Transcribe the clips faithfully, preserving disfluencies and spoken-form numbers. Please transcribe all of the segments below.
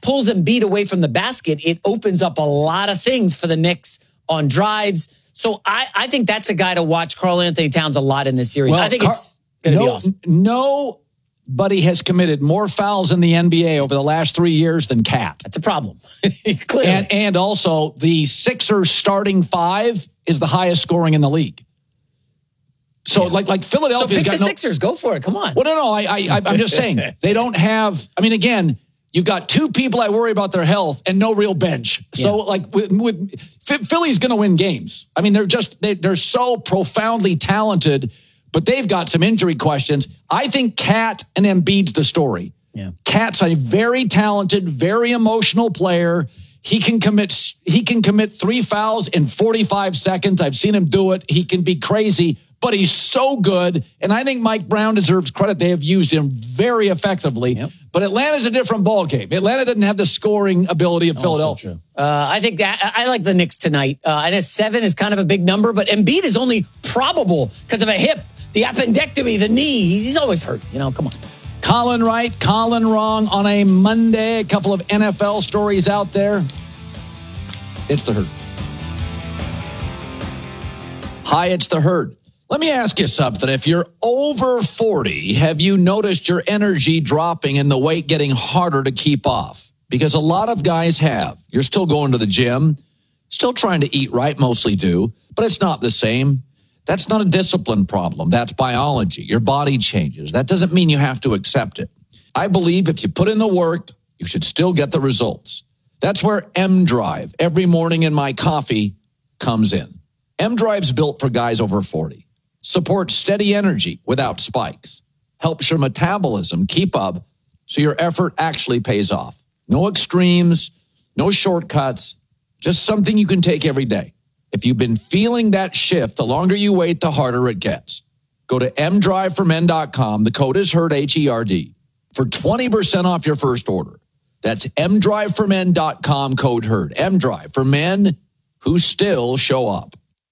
pulls Embiid away from the basket, it opens up a lot of things for the Knicks on drives. So I, I think that's a guy to watch, Karl Anthony Towns, a lot in this series. Well, I think Car- it's going to no, be awesome. Nobody has committed more fouls in the N B A over the last three years than Cat. That's a problem. Clearly. And, and also, the Sixers starting five is the highest scoring in the league. So, yeah. like, like Philadelphia. So pick got the no, Sixers. Go for it. Come on. Well, no, no. I, I, I'm just saying they don't have. I mean, again, you've got two people I worry about their health and no real bench. So, yeah. like, with, with Philly's going to win games. I mean, they're just they, they're so profoundly talented, but they've got some injury questions. I think Cat and Embiid's the story. Yeah, Cat's a very talented, very emotional player. He can commit he can commit three fouls in forty-five seconds. I've seen him do it. He can be crazy, but he's so good. And I think Mike Brown deserves credit. They have used him very effectively. Yep. But Atlanta's a different ballgame. Atlanta doesn't have the scoring ability of Philadelphia. True. Uh, I think that I like the Knicks tonight. Uh, I know seven is kind of a big number, but Embiid is only probable because of a hip, the appendectomy, the knee. He's always hurt. You know, come on. Colin right, Colin wrong on a Monday. A couple of N F L stories out there. It's the Herd. Hi, it's the Herd. Let me ask you something. If you're over forty, have you noticed your energy dropping and the weight getting harder to keep off? Because a lot of guys have. You're still going to the gym, still trying to eat right, mostly do, but it's not the same. That's not a discipline problem. That's biology. Your body changes. That doesn't mean you have to accept it. I believe if you put in the work, you should still get the results. That's where M-Drive, every morning in my coffee, comes in. M-Drive's built for guys over forty. Supports steady energy without spikes. Helps your metabolism keep up so your effort actually pays off. No extremes, no shortcuts, just something you can take every day. If you've been feeling that shift, the longer you wait, the harder it gets. Go to m drive for men dot com. The code is HERD, H E R D, for twenty percent off your first order. That's m drive for men dot com, code HERD. M-Drive for men who still show up.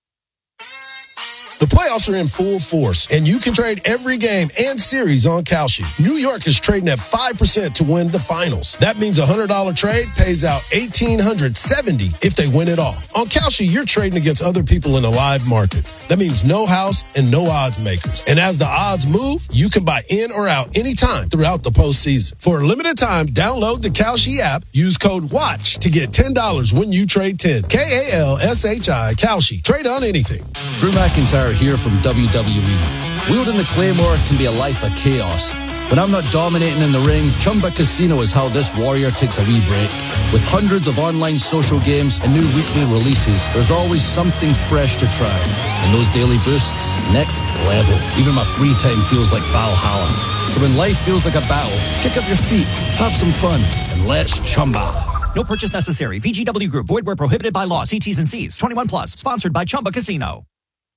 The playoffs are in full force, and you can trade every game and series on Kalshi. New York is trading at five percent to win the finals. That means a one hundred dollars trade pays out one thousand eight hundred seventy dollars if they win it all. On Kalshi, you're trading against other people in a live market. That means no house and no odds makers. And as the odds move, you can buy in or out anytime throughout the postseason. For a limited time, download the Kalshi app, use code WATCH to get ten dollars when you trade ten. K A L S H I, Kalshi. Trade on anything. Drew McIntyre here from W W E. Wielding the Claymore can be a life of chaos. When I'm not dominating in the ring, Chumba Casino is how this warrior takes a wee break. With hundreds of online social games and new weekly releases, there's always something fresh to try. And those daily boosts, next level. Even my free time feels like Valhalla. So when life feels like a battle, kick up your feet, have some fun, and let's Chumba. No purchase necessary. V G W Group. Void where prohibited by law. See T's and C's. twenty-one plus. Sponsored by Chumba Casino.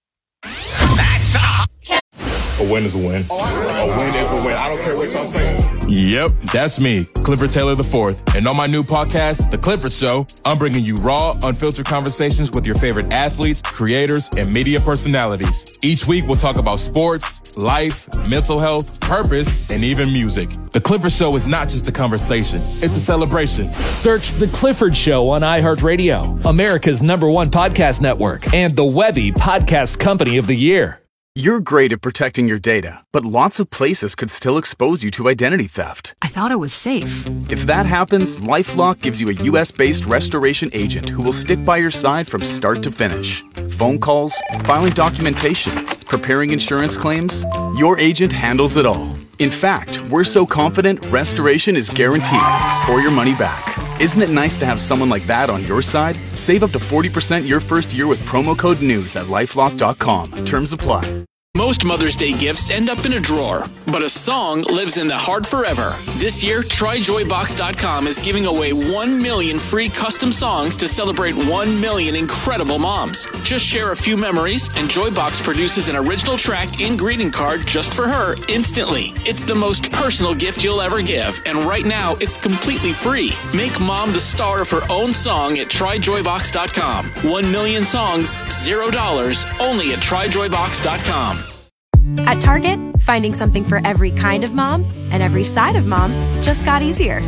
That's a... a win is a win. A win is a win. I don't care what y'all say. Yep, that's me, Clifford Taylor the fourth. And on my new podcast, The Clifford Show, I'm bringing you raw, unfiltered conversations with your favorite athletes, creators, and media personalities. Each week, we'll talk about sports, life, mental health, purpose, and even music. The Clifford Show is not just a conversation, it's a celebration. Search The Clifford Show on iHeartRadio, America's number one podcast network, and the Webby Podcast Company of the Year. You're great at protecting your data, but lots of places could still expose you to identity theft. I thought it was safe. If that happens, LifeLock gives you a U S-based restoration agent who will stick by your side from start to finish. Phone calls, filing documentation, preparing insurance claims, your agent handles it all. In fact, we're so confident restoration is guaranteed or your money back. Isn't it nice to have someone like that on your side? Save up to forty percent your first year with promo code NEWS at lifelock dot com. Terms apply. Most Mother's Day gifts end up in a drawer, but a song lives in the heart forever. This year, try joy box dot com is giving away one million free custom songs to celebrate one million incredible moms. Just share a few memories, and Joybox produces an original track and greeting card just for her instantly. It's the most personal gift you'll ever give, and right now, it's completely free. Make mom the star of her own song at try joy box dot com. One million songs, zero dollars, only at try joy box dot com. At Target, finding something for every kind of mom and every side of mom just got easier.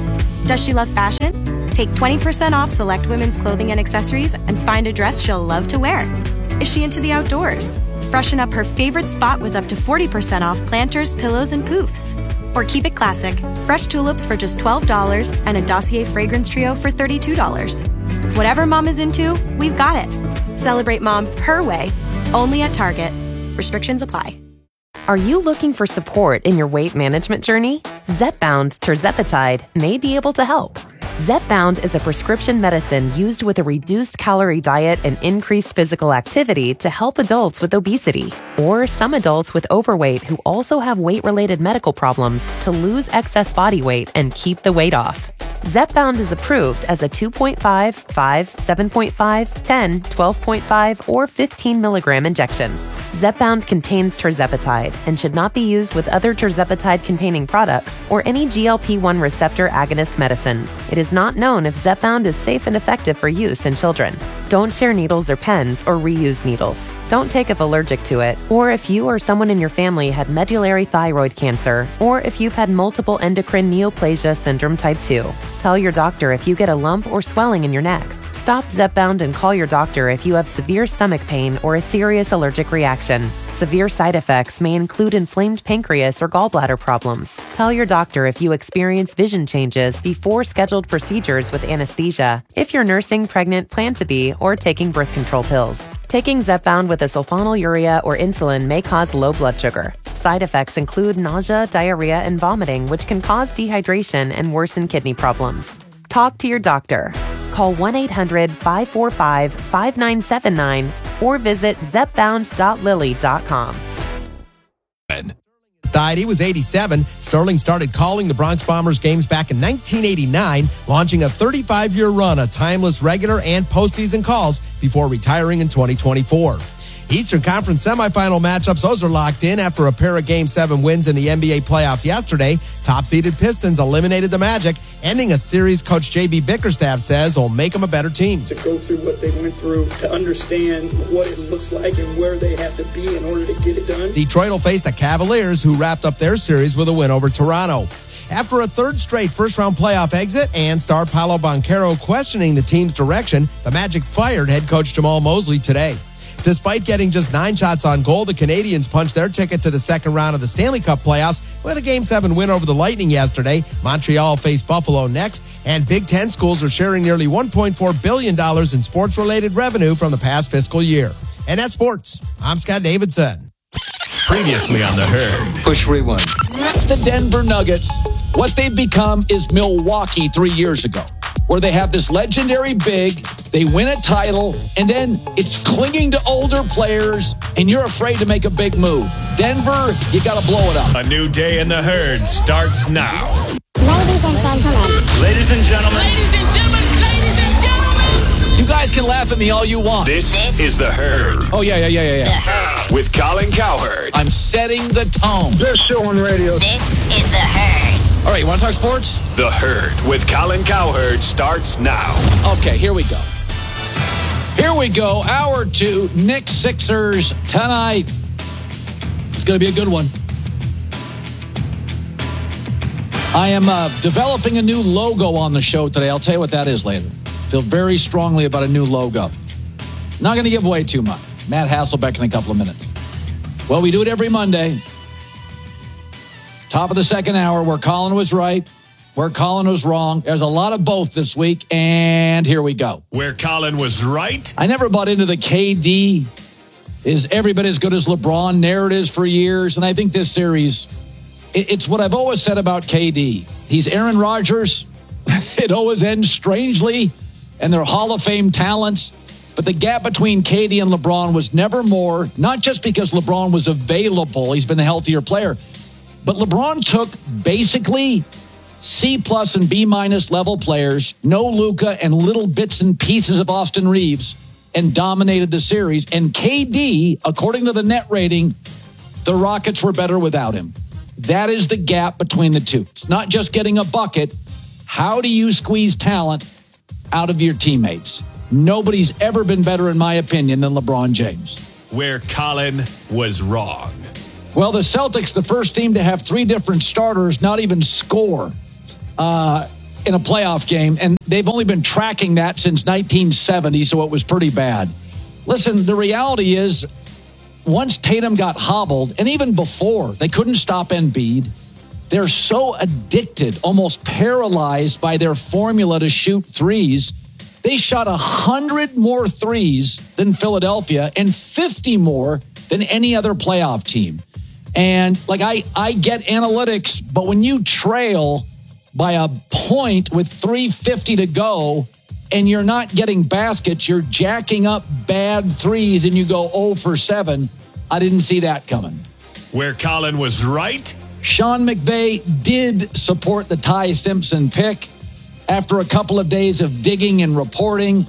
Does she love fashion? Take twenty percent off select women's clothing and accessories and find a dress she'll love to wear. Is she into the outdoors? Freshen up her favorite spot with up to forty percent off planters, pillows, and poofs. Or keep it classic, fresh tulips for just twelve dollars and a Dossier fragrance trio for thirty-two dollars. Whatever mom is into, we've got it. Celebrate mom her way, only at Target. Restrictions apply. Are you looking for support in your weight management journey? Zepbound tirzepatide may be able to help. Zepbound is a prescription medicine used with a reduced calorie diet and increased physical activity to help adults with obesity or some adults with overweight who also have weight-related medical problems to lose excess body weight and keep the weight off. Zepbound is approved as a two point five, five, seven point five, ten, twelve point five, or fifteen milligram injection. Zepbound contains tirzepatide and should not be used with other tirzepatide-containing products or any G L P one receptor agonist medicines. It is not known if Zepbound is safe and effective for use in children. Don't share needles or pens or reuse needles. Don't take if allergic to it, or if you or someone in your family had medullary thyroid cancer, or if you've had multiple endocrine neoplasia syndrome type two. Tell your doctor if you get a lump or swelling in your neck. Stop Zepbound and call your doctor if you have severe stomach pain or a serious allergic reaction. Severe side effects may include inflamed pancreas or gallbladder problems. Tell your doctor if you experience vision changes before scheduled procedures with anesthesia, if you're nursing, pregnant, plan to be, or taking birth control pills. Taking Zepbound with a sulfonylurea or insulin may cause low blood sugar. Side effects include nausea, diarrhea, and vomiting, which can cause dehydration and worsen kidney problems. Talk to your doctor. Call one eight hundred, five four five, five nine seven nine or visit zepbound dot lilly dot com. Died. He was eighty-seven. Sterling started calling the Bronx Bombers games back in nineteen eighty-nine, launching a thirty-five-year run of timeless regular and postseason calls before retiring in twenty twenty-four. Eastern Conference semifinal matchups, those are locked in after a pair of Game seven wins in the N B A playoffs yesterday. Top-seeded Pistons eliminated the Magic, ending a series Coach J B Bickerstaff says will make them a better team. To go through what they went through, to understand what it looks like and where they have to be in order to get it done. Detroit will face the Cavaliers, who wrapped up their series with a win over Toronto. After a third straight first-round playoff exit and star Paolo Banchero questioning the team's direction, the Magic fired head coach Jamal Mosley today. Despite getting just nine shots on goal, the Canadians punched their ticket to the second round of the Stanley Cup playoffs with a Game seven win over the Lightning yesterday. Montreal faced Buffalo next, and Big Ten schools are sharing nearly one point four billion dollars in sports-related revenue from the past fiscal year. And that's sports. I'm Scott Davidson. Previously on The Herd. Push rewind. The Denver Nuggets, what they've become is Milwaukee three years ago, where they have this legendary big, they win a title, and then it's clinging to older players, and you're afraid to make a big move. Denver, you got to blow it up. A new day in The Herd starts now. Ladies and gentlemen. Ladies and gentlemen. Ladies and gentlemen. Ladies and gentlemen. You guys can laugh at me all you want. This, this is The Herd. Oh, yeah, yeah, yeah, yeah, yeah. With Colin Cowherd. I'm setting the tone. Best show on radio. This is The Herd. All right, you want to talk sports? The Herd with Colin Cowherd starts now. Okay, here we go. Here we go. Hour two, Knicks Sixers tonight. It's going to be a good one. I am uh, developing a new logo on the show today. I'll tell you what that is later. Feel very strongly about a new logo. Not going to give away too much. Matt Hasselbeck in a couple of minutes. Well, we do it every Monday. Top of the second hour, where Colin was right, where Colin was wrong. There's a lot of both this week, and here we go. Where Colin was right? I never bought into the K D is every bit as good as LeBron narratives for years, and I think this series, it's what I've always said about K D. He's Aaron Rodgers. It always ends strangely, and they're Hall of Fame talents. But the gap between K D and LeBron was never more, not just because LeBron was available. He's been the healthier player. But LeBron took basically C plus and B minus level players, no Luka, and little bits and pieces of Austin Reeves, and dominated the series. And K D, according to the net rating, the Rockets were better without him. That is the gap between the two. It's not just getting a bucket. How do you squeeze talent out of your teammates? Nobody's ever been better, in my opinion, than LeBron James. Where Colin was wrong. Well, the Celtics, the first team to have three different starters not even score. Uh, in a playoff game, and they've only been tracking that since nineteen seventy, so it was pretty bad. Listen, the reality is, once Tatum got hobbled, and even before, they couldn't stop Embiid. They're so addicted, almost paralyzed by their formula to shoot threes. They shot one hundred more threes than Philadelphia and fifty more than any other playoff team. And, like, I, I get analytics, but when you trail by a point with three fifty to go and you're not getting baskets, you're jacking up bad threes and you go zero for seven. I didn't see that coming. Where Colin was right? Sean McVay did support the Ty Simpson pick after a couple of days of digging and reporting.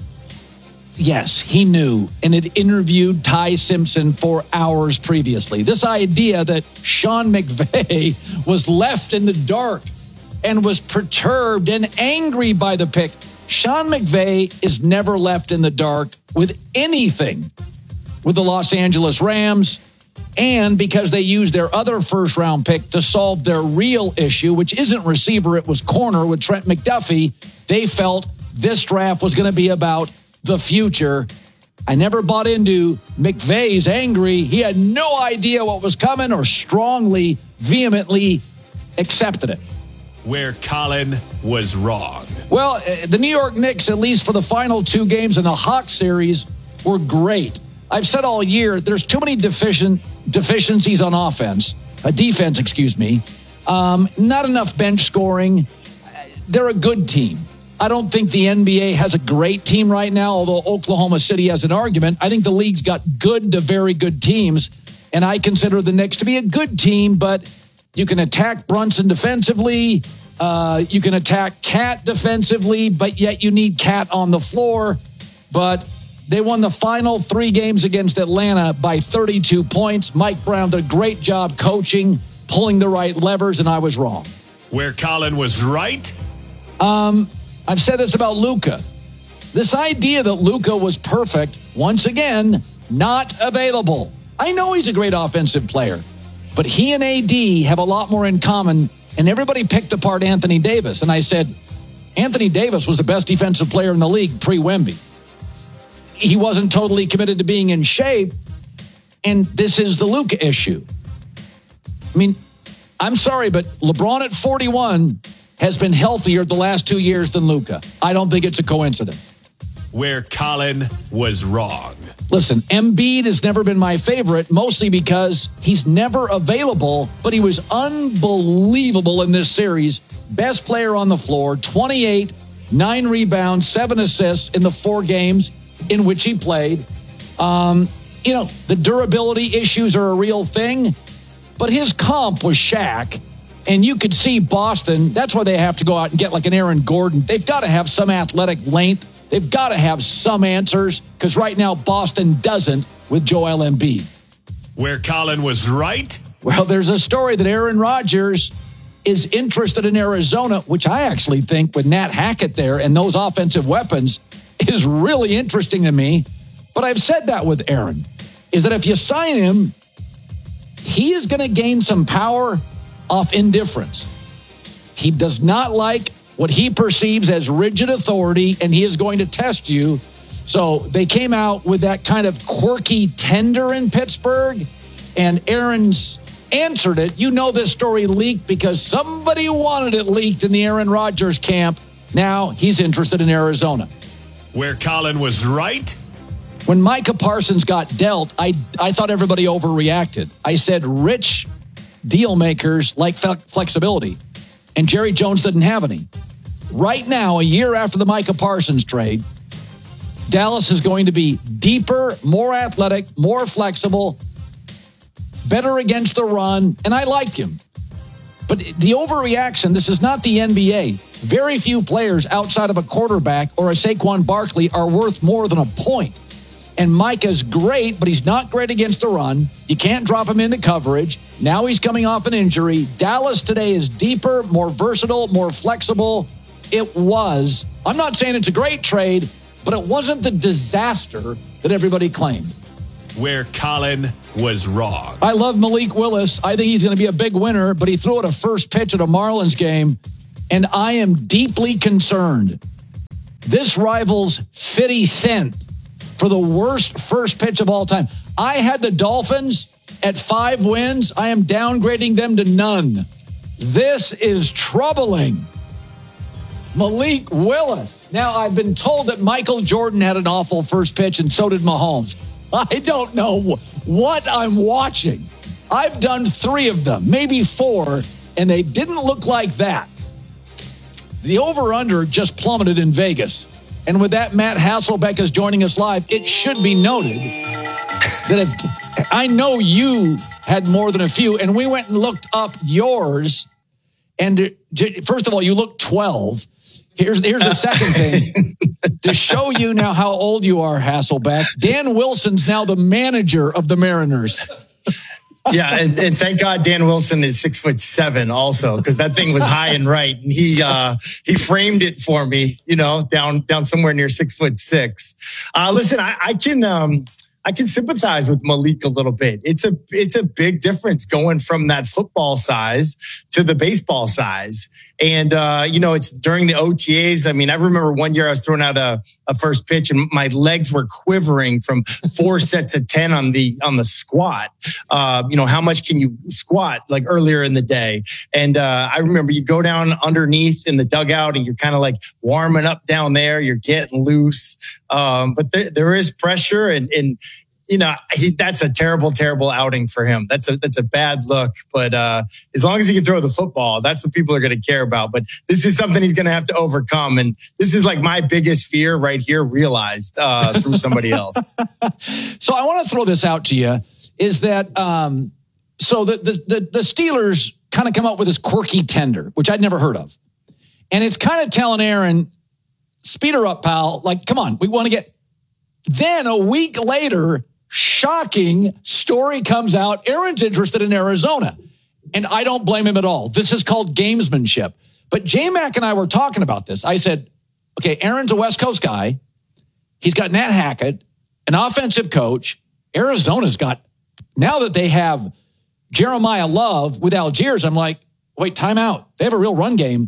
Yes, he knew and had interviewed Ty Simpson for hours previously. This idea that Sean McVay was left in the dark and was perturbed and angry by the pick. Sean McVay is never left in the dark with anything with the Los Angeles Rams, and because they used their other first-round pick to solve their real issue, which isn't receiver, it was corner with Trent McDuffie, they felt this draft was going to be about the future. I never bought into McVay's angry. He had no idea what was coming or strongly, vehemently accepted it. Where Colin was wrong. Well, the New York Knicks, at least for the final two games in the Hawks series, were great. I've said all year, there's too many deficient deficiencies on offense, uh, defense, excuse me. Um, not enough bench scoring. They're a good team. I don't think the N B A has a great team right now, although Oklahoma City has an argument. I think the league's got good to very good teams, and I consider the Knicks to be a good team, but you can attack Brunson defensively. Uh, you can attack Cat defensively, but yet you need Cat on the floor. But they won the final three games against Atlanta by thirty-two points. Mike Brown did a great job coaching, pulling the right levers, and I was wrong. Where Colin was right? Um, I've said this about Luka. This idea that Luka was perfect, once again, not available. I know he's a great offensive player, but he and A D have a lot more in common, and everybody picked apart Anthony Davis. And I said, Anthony Davis was the best defensive player in the league pre-Wemby. He wasn't totally committed to being in shape, and this is the Luka issue. I mean, I'm sorry, but LeBron at forty-one has been healthier the last two years than Luka. I don't think it's a coincidence. Where Colin was wrong. Listen, Embiid has never been my favorite, mostly because he's never available, but he was unbelievable in this series. Best player on the floor, twenty-eight, nine rebounds, seven assists in the four games in which he played. Um, you know, the durability issues are a real thing, but his comp was Shaq, and you could see Boston. That's why they have to go out and get like an Aaron Gordon. They've got to have some athletic length. They've got to have some answers, because right now Boston doesn't with Joel Embiid. Where Colin was right? Well, there's a story that Aaron Rodgers is interested in Arizona, which I actually think with Nat Hackett there and those offensive weapons is really interesting to me. But I've said that with Aaron, is that if you sign him, he is going to gain some power off indifference. He does not like what he perceives as rigid authority, and he is going to test you. So they came out with that kind of quirky tender in Pittsburgh, and Aaron's answered it. You know this story leaked because somebody wanted it leaked in the Aaron Rodgers camp. Now he's interested in Arizona. Where Colin was right? When Micah Parsons got dealt, I, I thought everybody overreacted. I said rich deal makers like flexibility, and Jerry Jones didn't have any. Right now, a year after the Micah Parsons trade, Dallas is going to be deeper, more athletic, more flexible, better against the run, and I like him. But the overreaction, this is not the N B A. Very few players outside of a quarterback or a Saquon Barkley are worth more than a point. And Micah's great, but he's not great against the run. You can't drop him into coverage. Now he's coming off an injury. Dallas today is deeper, more versatile, more flexible. It was. I'm not saying it's a great trade, but it wasn't the disaster that everybody claimed. Where Colin was wrong. I love Malik Willis. I think he's going to be a big winner, but he threw it a first pitch at a Marlins game, and I am deeply concerned. This rivals fifty Cent for the worst first pitch of all time. I had the Dolphins at five wins. I am downgrading them to none. This is troubling. Malik Willis. Now, I've been told that Michael Jordan had an awful first pitch, and so did Mahomes. I don't know what I'm watching. I've done three of them, maybe four, and they didn't look like that. The over-under just plummeted in Vegas. And with that, Matt Hasselbeck is joining us live. It should be noted that if, I know you had more than a few, and we went and looked up yours. And first of all, you look twelve. Here's, here's the second thing. To show you now how old you are, Hasselbeck, Dan Wilson's now the manager of the Mariners. Yeah, and, and thank God Dan Wilson is six foot seven also, because that thing was high and right. And he uh, he framed it for me, you know, down down somewhere near six foot six. Uh, listen, I, I can um, I can sympathize with Malik a little bit. It's a it's a big difference going from that football size to the baseball size. And, uh, you know, it's during the O T As. I mean, I remember one year I was throwing out a, a first pitch and my legs were quivering from four sets of ten on the on the squat. Uh, you know, how much can you squat like earlier in the day? And uh, I remember you go down underneath in the dugout and you're kind of like warming up down there. You're getting loose. Um, but there, there is pressure and, and you know, he, that's a terrible, terrible outing for him. That's a that's a bad look. But uh, as long as he can throw the football, that's what people are going to care about. But this is something he's going to have to overcome. And this is like my biggest fear right here realized uh, through somebody else. So I want to throw this out to you, is that um, so the, the, the, the Steelers kind of come up with this quirky tender, which I'd never heard of. And it's kind of telling Aaron, speed her up, pal. Like, come on, we want to get. Then a week later, shocking story comes out. Aaron's interested in Arizona. And I don't blame him at all. This is called gamesmanship. But J-Mac and I were talking about this. I said, okay, Aaron's a West Coast guy. He's got Nat Hackett, an offensive coach. Arizona's got, now that they have Jeremiah Love with Algiers, I'm like, wait, time out. They have a real run game.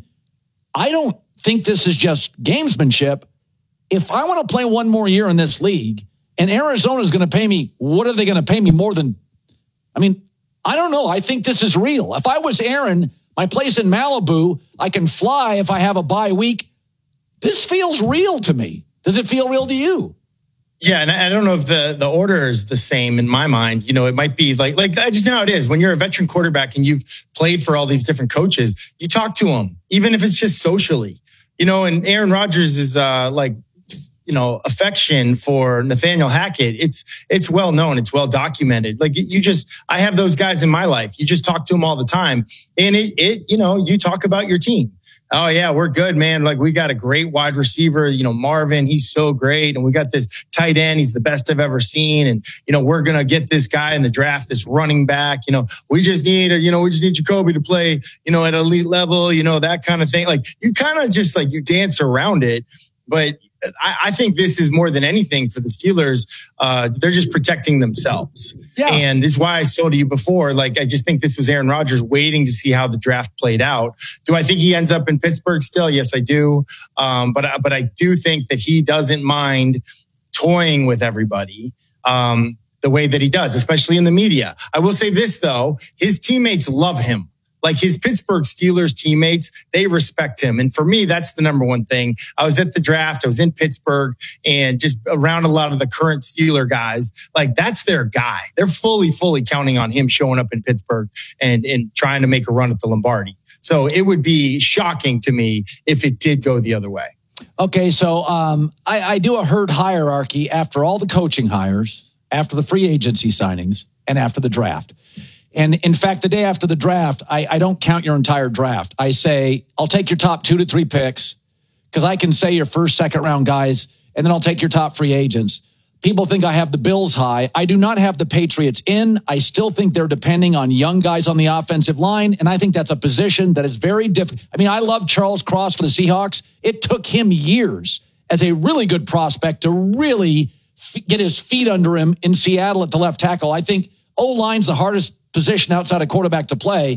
I don't think this is just gamesmanship. If I want to play one more year in this league, and Arizona is going to pay me, what are they going to pay me more than? I mean, I don't know. I think this is real. If I was Aaron, my place in Malibu, I can fly if I have a bye week. This feels real to me. Does it feel real to you? Yeah, and I don't know if the, the order is the same in my mind. You know, it might be like, like I just know how it is. When you're a veteran quarterback and you've played for all these different coaches, you talk to them, even if it's just socially. You know, and Aaron Rodgers is uh, like, you know, affection for Nathaniel Hackett. It's, it's well known. It's well documented. Like you just, I have those guys in my life. You just talk to them all the time. And it, it, you know, you talk about your team. Oh yeah, we're good, man. Like we got a great wide receiver, you know, Marvin, he's so great. And we got this tight end. He's the best I've ever seen. And, you know, we're going to get this guy in the draft, this running back, you know, we just need, you know, we just need Jacoby to play, you know, at elite level, you know, that kind of thing. Like you kind of just like, you dance around it, but I, I think this is more than anything for the Steelers. Uh, they're just protecting themselves. Yeah. And this is why I told you before, like, I just think this was Aaron Rodgers waiting to see how the draft played out. Do I think he ends up in Pittsburgh still? Yes, I do. Um, but, but I do think that he doesn't mind toying with everybody. Um, the way that he does, especially in the media. I will say this though, his teammates love him. Like his Pittsburgh Steelers teammates, they respect him. And for me, that's the number one thing. I was at the draft. I was in Pittsburgh and just around a lot of the current Steeler guys. Like that's their guy. They're fully, fully counting on him showing up in Pittsburgh and, and trying to make a run at the Lombardi. So it would be shocking to me if it did go the other way. Okay, so um, I, I do a herd hierarchy after all the coaching hires, after the free agency signings, and after the draft. And in fact, the day after the draft, I, I don't count your entire draft. I say, I'll take your top two to three picks because I can say your first, second round guys, and then I'll take your top free agents. People think I have the Bills high. I do not have the Patriots in. I still think they're depending on young guys on the offensive line, and I think that's a position that is very different. I mean, I love Charles Cross for the Seahawks. It took him years as a really good prospect to really f- get his feet under him in Seattle at the left tackle. I think O-line's the hardest position outside of quarterback to play.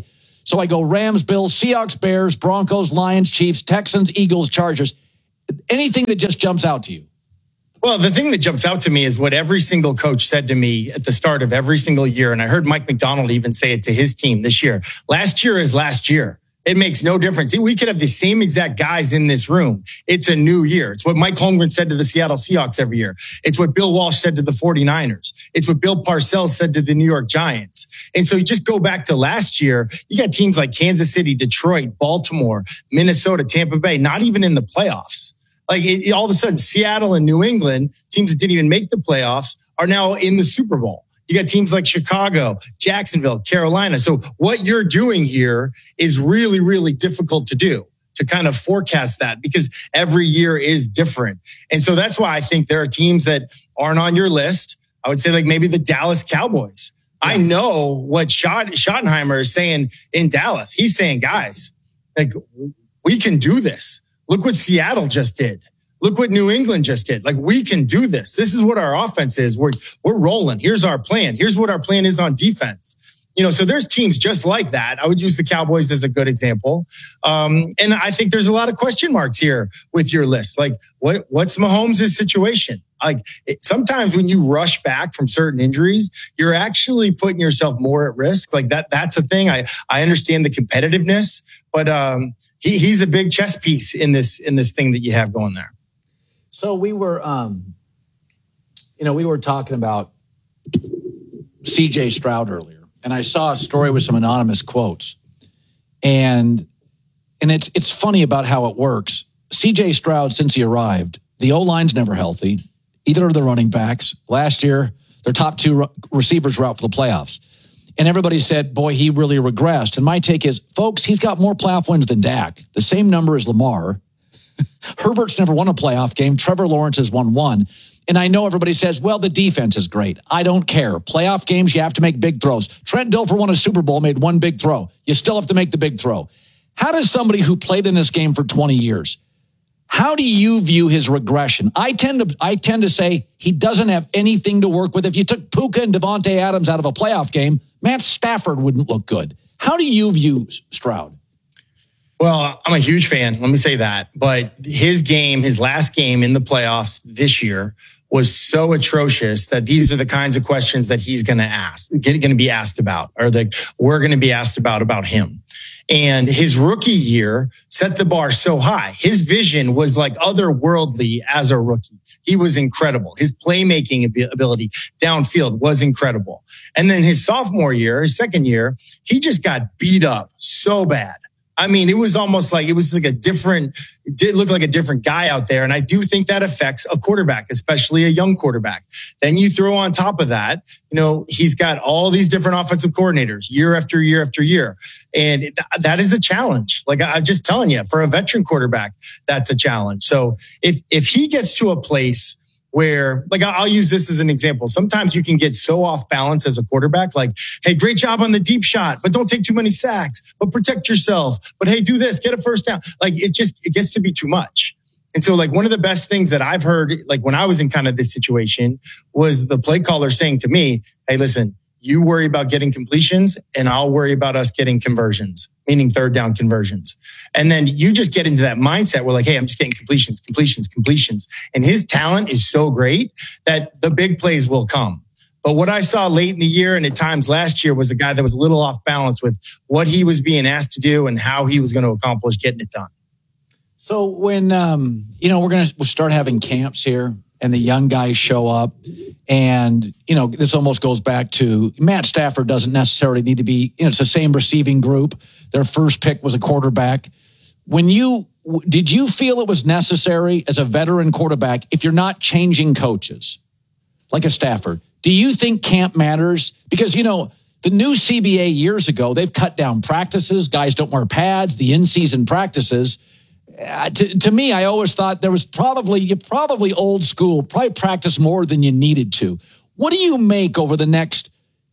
So I go Rams, Bills, Seahawks, Bears, Broncos, Lions, Chiefs, Texans, Eagles, Chargers. Anything that just jumps out to you? Well, the thing that jumps out to me is what every single coach said to me at the start of every single year. And I heard Mike McDonald even say it to his team this year. Last year is last year. It makes no difference. We could have the same exact guys in this room. It's a new year. It's what Mike Holmgren said to the Seattle Seahawks every year. It's what Bill Walsh said to the 49ers. It's what Bill Parcells said to the New York Giants. And so you just go back to last year, you got teams like Kansas City, Detroit, Baltimore, Minnesota, Tampa Bay, not even in the playoffs. Like it, all of a sudden, Seattle and New England, teams that didn't even make the playoffs, are now in the Super Bowl. You got teams like Chicago, Jacksonville, Carolina. So what you're doing here is really, really difficult to do, to kind of forecast that, because every year is different. And so that's why I think there are teams that aren't on your list. I would say like maybe the Dallas Cowboys. Yeah. I know what Schott- Schottenheimer is saying in Dallas. He's saying, guys, like we can do this. Look what Seattle just did. Look what New England just did. Like, we can do this. This is what our offense is. We're, we're rolling. Here's our plan. Here's what our plan is on defense. You know, so there's teams just like that. I would use the Cowboys as a good example. Um, and I think there's a lot of question marks here with your list. Like, what, what's Mahomes' situation? Like, it, sometimes when you rush back from certain injuries, you're actually putting yourself more at risk. Like that, that's a thing. I, I understand the competitiveness, but, um, he, he's a big chess piece in this, in this thing that you have going there. So we were, um, you know, we were talking about C J Stroud earlier, and I saw a story with some anonymous quotes, and and it's it's funny about how it works. C J Stroud, since he arrived, the O-line's never healthy. Either of the running backs. Last year, their top two re- receivers were out for the playoffs, and everybody said, "Boy, he really regressed." And my take is, folks, he's got more playoff wins than Dak, the same number as Lamar. Herbert's never won a playoff game. Trevor Lawrence has won one. And I know everybody says, well, the defense is great. I don't care. Playoff games, you have to make big throws. Trent Dilfer won a Super Bowl, made one big throw. You still have to make the big throw. How does somebody who played in this game for twenty years, how do you view his regression? I tend to I tend to say he doesn't have anything to work with. If you took Puka and Devontae Adams out of a playoff game, Matt Stafford wouldn't look good. How do you view Stroud? Well, I'm a huge fan. Let me say that. But his game, his last game in the playoffs this year was so atrocious that these are the kinds of questions that he's going to ask, going to be asked about, or that we're going to be asked about, about him. And his rookie year set the bar so high. His vision was like otherworldly as a rookie. He was incredible. His playmaking ability downfield was incredible. And then his sophomore year, his second year, he just got beat up so bad. I mean, it was almost like it was like a different, it did look like a different guy out there. And I do think that affects a quarterback, especially a young quarterback. Then you throw on top of that, you know, he's got all these different offensive coordinators year after year after year. And it, that is a challenge. Like I'm just telling you, for a veteran quarterback, that's a challenge. So if, if he gets to a place where, like, I'll use this as an example. Sometimes you can get so off balance as a quarterback, like, hey, great job on the deep shot, but don't take too many sacks, but protect yourself. But hey, do this, get a first down. Like, it just, it gets to be too much. And so, like, one of the best things that I've heard, like, when I was in kind of this situation was the play caller saying to me, hey, listen, you worry about getting completions and I'll worry about us getting conversions, meaning third down conversions. And then you just get into that mindset where like, hey, I'm just getting completions, completions, completions. And his talent is so great that the big plays will come. But what I saw late in the year and at times last year was a guy that was a little off balance with what he was being asked to do and how he was going to accomplish getting it done. So when, um, you know, we're going to we'll start having camps here and the young guys show up and, you know, this almost goes back to Matt Stafford doesn't necessarily need to be, you know, it's the same receiving group. Their first pick was a quarterback. When you, did you feel it was necessary as a veteran quarterback, if you're not changing coaches, like a Stafford, do you think camp matters? Because, you know, the new C B A years ago, they've cut down practices. Guys don't wear pads, the in-season practices. Uh, to, to me, I always thought there was probably, you probably old school, probably practice more than you needed to. What do you make over the next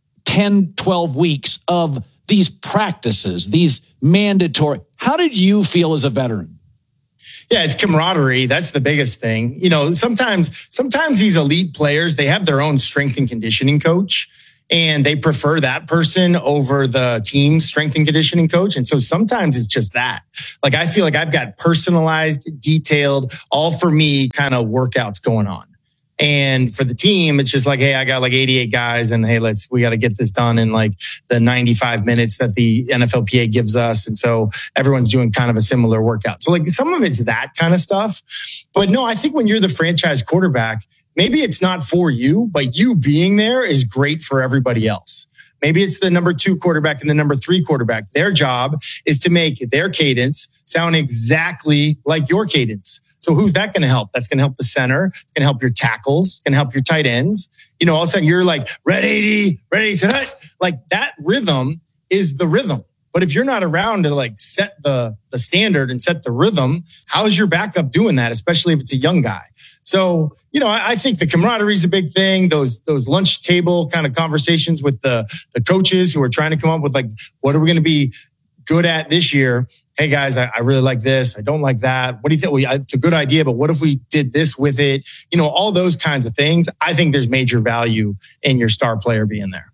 ten, twelve weeks of these practices, these mandatory? How did you feel as a veteran? Yeah, it's camaraderie. That's the biggest thing. You know, sometimes, sometimes these elite players, they have their own strength and conditioning coach. and they prefer that person over the team's strength and conditioning coach. And so sometimes it's just that. Like, I feel like I've got personalized, detailed, all for me kind of workouts going on. And for the team, it's just like, hey, I got like eighty-eight guys and hey, let's, we got to get this done in like the ninety-five minutes that the N F L P A gives us. And so everyone's doing kind of a similar workout. So like some of it's that kind of stuff. But no, I think when you're the franchise quarterback, maybe it's not for you, but you being there is great for everybody else. Maybe it's the number two quarterback and the number three quarterback. Their job is to make their cadence sound exactly like your cadence. So who's that going to help? That's going to help the center. It's going to help your tackles. It's going to help your tight ends. You know, all of a sudden you're like, red eighty, ready, set. Like that rhythm is the rhythm. But if you're not around to like set the, the standard and set the rhythm, how's your backup doing that? Especially if it's a young guy. So, you know, I, I think the camaraderie is a big thing. Those, those lunch table kind of conversations with the, the coaches who are trying to come up with like, what are we going to be good at this year? Hey guys, I, I really like this. I don't like that. What do you think? Well, it's a good idea, but what if we did this with it? You know, all those kinds of things. I think there's major value in your star player being there.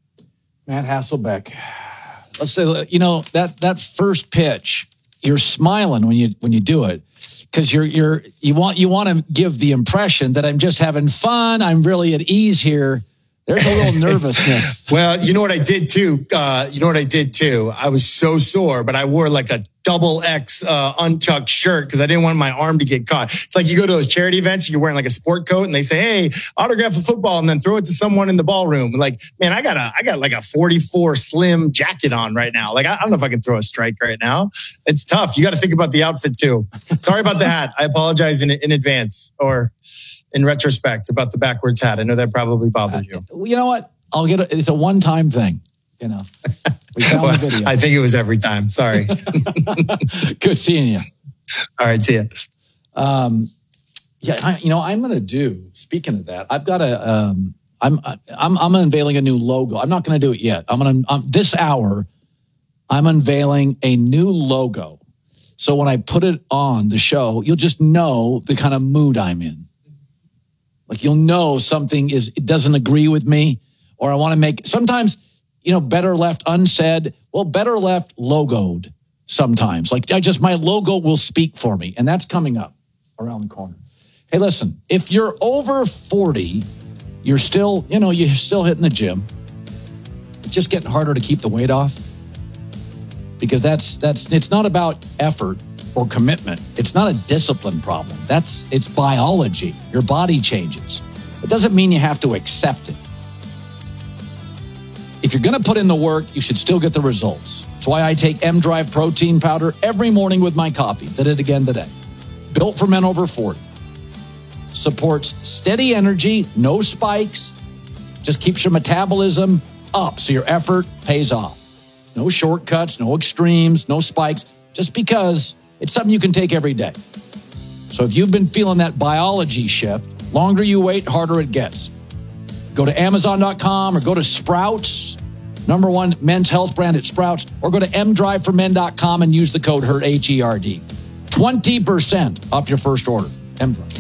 Matt Hasselbeck. Let's say, you know, that that first pitch, you're smiling when you when you do it because you're you're you want you want to give the impression that I'm just having fun. I'm really at ease here. There's a little nervousness. Well, you know what I did too? Uh, you know what I did too? I was so sore, but I wore like a double X uh, untucked shirt because I didn't want my arm to get caught. It's like you go to those charity events, you're wearing like a sport coat and they say, hey, autograph a football and then throw it to someone in the ballroom. Like, man, I got a, I got like a forty-four slim jacket on right now. Like, I, I don't know if I can throw a strike right now. It's tough. You got to think about the outfit too. Sorry about the hat. I apologize in, in advance or in retrospect about the backwards hat. I know that probably bothered you. Uh, you know what? I'll get it. It's a one-time thing. You know, we found well, the video. I think it was every time. Sorry. Good seeing you. All right, see you. Um, yeah, I, you know, I'm going to do. Speaking of that, I've got a. Um, I'm I'm I'm unveiling a new logo. I'm not going to do it yet. I'm going to um, this hour. I'm unveiling a new logo. So when I put it on the show, you'll just know the kind of mood I'm in. Like you'll know something is it doesn't agree with me, or I want to make sometimes. You know, better left unsaid. Well, better left logoed sometimes. Like I just, my logo will speak for me. And that's coming up around the corner. Hey, listen, if you're over forty, you're still, you know, you're still hitting the gym. It's just getting harder to keep the weight off. Because that's, that's, it's not about effort or commitment. It's not a discipline problem. That's, it's biology. Your body changes. It doesn't mean you have to accept it. If you're going to put in the work, you should still get the results. That's why I take M-Drive protein powder every morning with my coffee. Did it again today. Built for men over forty. Supports steady energy, no spikes. Just keeps your metabolism up so your effort pays off. No shortcuts, no extremes, no spikes. Just because it's something you can take every day. So if you've been feeling that biology shift, longer you wait, harder it gets. Go to Amazon dot com or go to Sprouts, number one men's health brand at Sprouts, or go to M drive for men dot com and use the code HERD, H E R D. twenty percent off your first order. M-Drive.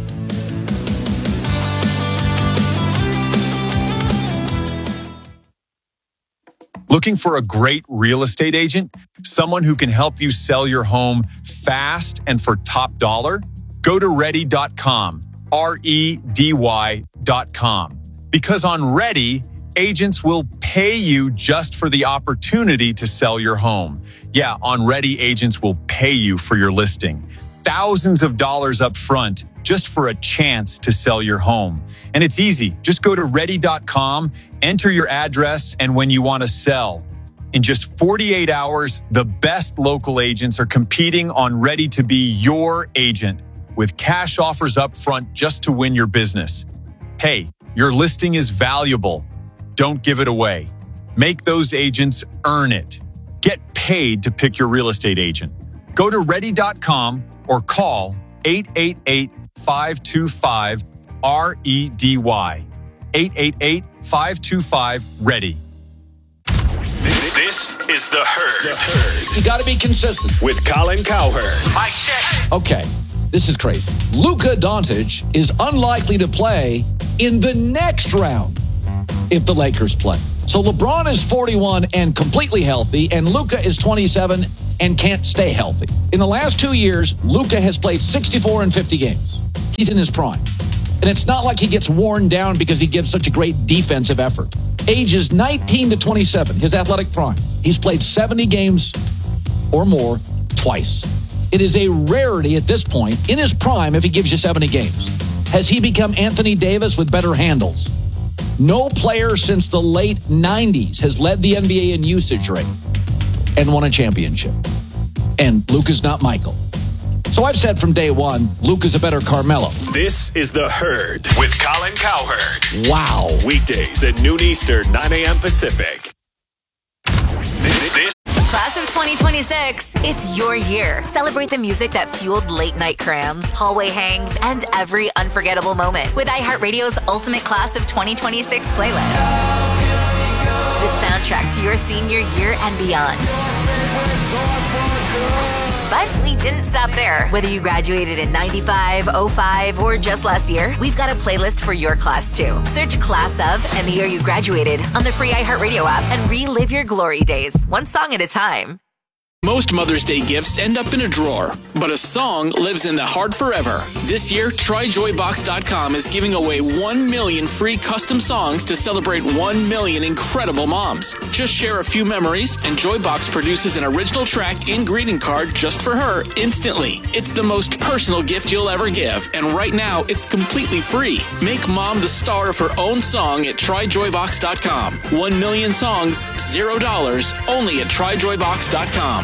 Looking for a great real estate agent? Someone who can help you sell your home fast and for top dollar? Go to ready dot com, R E D Y dot com. Because on Ready, agents will pay you just for the opportunity to sell your home. Yeah, on Ready, agents will pay you for your listing. Thousands of dollars up front just for a chance to sell your home. And it's easy. Just go to ready dot com, enter your address, and when you want to sell. In just forty-eight hours, the best local agents are competing on Ready to be your agent with cash offers up front just to win your business. Hey, your listing is valuable. Don't give it away. Make those agents earn it. Get paid to pick your real estate agent. Go to ready dot com or call eight eight eight, five two five, R E D Y. eight eight eight, five two five, READY. This is The Herd. The Herd. You got to be consistent. With Colin Cowherd. Mic check. Okay, this is crazy. Luka Doncic is unlikely to play in the next round if the Lakers play. So LeBron is forty-one and completely healthy, and Luka is twenty-seven and can't stay healthy. In the last two years, Luka has played sixty-four and fifty games. He's in his prime. And it's not like he gets worn down because he gives such a great defensive effort. Ages nineteen to twenty-seven, his athletic prime. He's played seventy games or more twice. It is a rarity at this point in his prime if he gives you seventy games. Has he become Anthony Davis with better handles? No player since the late nineties has led the N B A in usage rate and won a championship. And Luka's not Michael. So I've said from day one, Luka's a better Carmelo. This is The Herd with Colin Cowherd. Wow. Weekdays at noon Eastern, nine a.m. Pacific. This, this. Class of twenty twenty-six, it's your year. Celebrate the music that fueled late night crams, hallway hangs, and every unforgettable moment with iHeartRadio's Ultimate Class of twenty twenty-six playlist. The soundtrack to your senior year and beyond. But we didn't stop there. Whether you graduated in ninety-five, oh five, or just last year, we've got a playlist for your class too. Search Class of and the year you graduated on the free iHeartRadio app and relive your glory days, one song at a time. Most Mother's Day gifts end up in a drawer, but a song lives in the heart forever. This year, Try Joy Box dot com is giving away one million free custom songs to celebrate one million incredible moms. Just share a few memories, and Joybox produces an original track and greeting card just for her instantly. It's the most personal gift you'll ever give, and right now, it's completely free. Make mom the star of her own song at Try Joy Box dot com. One million songs, zero dollars, only at Try Joy Box dot com.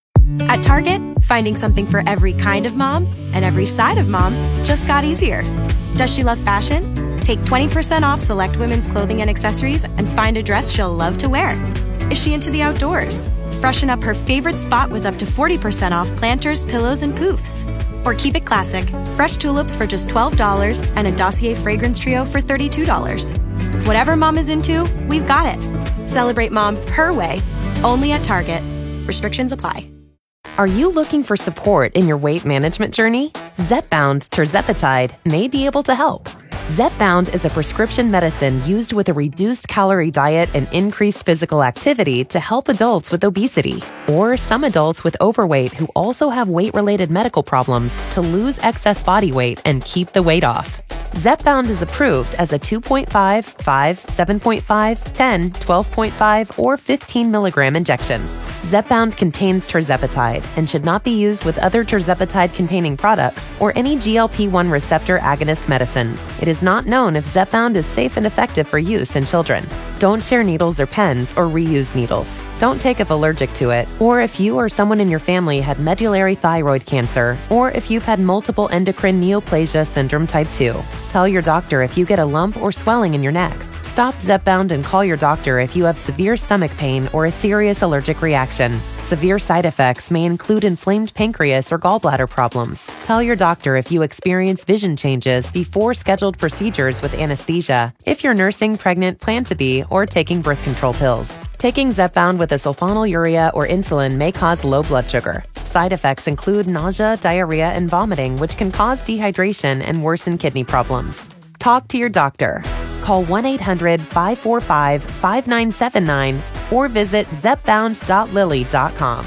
At Target, finding something for every kind of mom and every side of mom just got easier. Does she love fashion? Take twenty percent off select women's clothing and accessories and find a dress she'll love to wear. Is she into the outdoors? Freshen up her favorite spot with up to forty percent off planters, pillows, and poofs. Or keep it classic, fresh tulips for just twelve dollars and a Dossier fragrance trio for thirty-two dollars. Whatever mom is into, we've got it. Celebrate mom her way, only at Target. Restrictions apply. Are you looking for support in your weight management journey? Zepbound tirzepatide may be able to help. Zepbound is a prescription medicine used with a reduced calorie diet and increased physical activity to help adults with obesity or some adults with overweight who also have weight-related medical problems to lose excess body weight and keep the weight off. Zepbound is approved as a two point five, five, seven point five, ten, twelve point five, or fifteen milligram injection. Zepbound contains tirzepatide and should not be used with other tirzepatide-containing products or any G L P one receptor agonist medicines. It is not known if Zepbound is safe and effective for use in children. Don't share needles or pens or reuse needles. Don't take if allergic to it, or if you or someone in your family had medullary thyroid cancer, or if you've had multiple endocrine neoplasia syndrome type two. Tell your doctor if you get a lump or swelling in your neck. Stop Zepbound and call your doctor if you have severe stomach pain or a serious allergic reaction. Severe side effects may include inflamed pancreas or gallbladder problems. Tell your doctor if you experience vision changes before scheduled procedures with anesthesia, if you're nursing, pregnant, plan to be, or taking birth control pills. Taking Zepbound with a sulfonylurea or insulin may cause low blood sugar. Side effects include nausea, diarrhea, and vomiting, which can cause dehydration and worsen kidney problems. Talk to your doctor. Call one eight hundred, five four five, five nine seven nine or visit zepbound dot lilly dot com.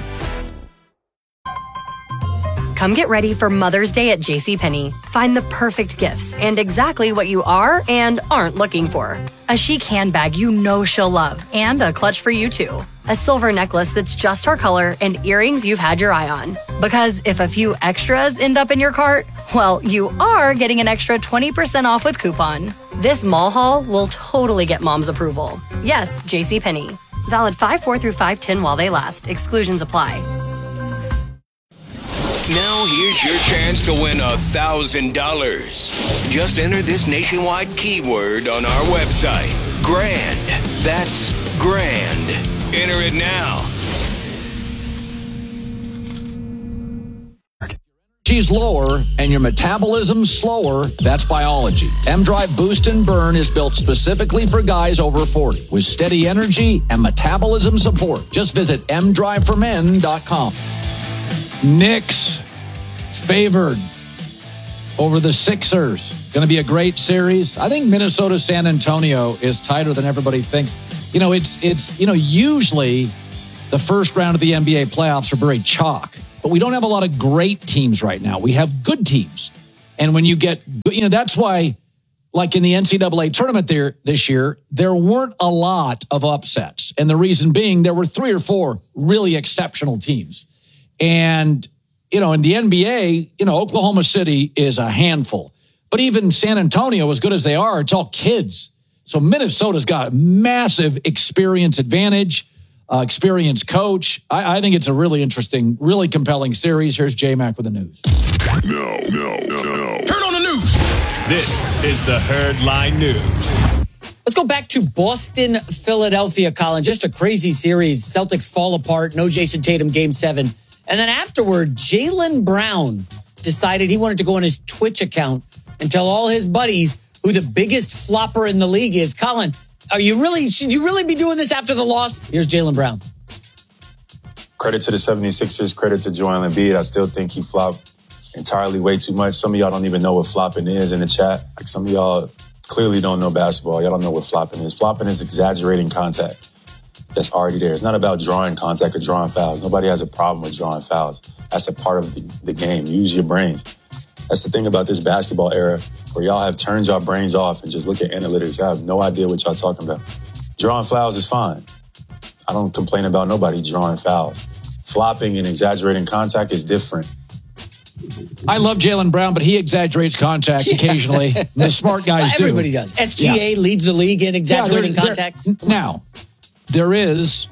Come get ready for Mother's Day at JCPenney. Find the perfect gifts and exactly what you are and aren't looking for. A chic handbag you know she'll love and a clutch for you too. A silver necklace that's just her color and earrings you've had your eye on. Because if a few extras end up in your cart, well, you are getting an extra twenty percent off with coupon. This mall haul will totally get mom's approval. Yes, JCPenney. Valid five four through five ten while they last. Exclusions apply. Now here's your chance to win a thousand dollars. Just enter this nationwide keyword on our website. Grand. That's grand. Enter it now. She's lower and your metabolism's slower, that's biology. M-Drive Boost and Burn is built specifically for guys over forty with steady energy and metabolism support. Just visit m drive for men dot com. Knicks favored over the Sixers. Going to be a great series. I think Minnesota San Antonio is tighter than everybody thinks. You know, it's it's you know usually the first round of the N B A playoffs are very chalk, but we don't have a lot of great teams right now. We have good teams, and when you get you know that's why, like in the N C double A tournament there this year, there weren't a lot of upsets, and the reason being there were three or four really exceptional teams, and you know in the N B A, you know Oklahoma City is a handful, but even San Antonio, as good as they are, it's all kids. So Minnesota's got a massive experience advantage, uh, experienced coach. I, I think it's a really interesting, really compelling series. Here's J-Mac with the news. No, no, no, no. Turn on the news. This is the Herd Line News. Let's go back to Boston, Philadelphia, Colin. Just a crazy series. Celtics fall apart. No Jason Tatum, game seven. And then afterward, Jaylen Brown decided he wanted to go on his Twitch account and tell all his buddies who the biggest flopper in the league is. Colin, are you really, should you really be doing this after the loss? Here's Jaylen Brown. Credit to the seventy-sixers, credit to Joel Embiid. I still think he flopped entirely way too much. Some of y'all don't even know what flopping is in the chat. Like some of y'all clearly don't know basketball. Y'all don't know what flopping is. Flopping is exaggerating contact that's already there. It's not about drawing contact or drawing fouls. Nobody has a problem with drawing fouls. That's a part of the, the game. Use your brains. That's the thing about this basketball era where y'all have turned y'all brains off and just look at analytics. I have no idea what y'all talking about. Drawing fouls is fine. I don't complain about nobody drawing fouls. Flopping and exaggerating contact is different. I love Jaylen Brown, but he exaggerates contact yeah. occasionally. The smart guys well, everybody do. Everybody does. S G A yeah. leads the league in exaggerating yeah, there, contact. There, now, there is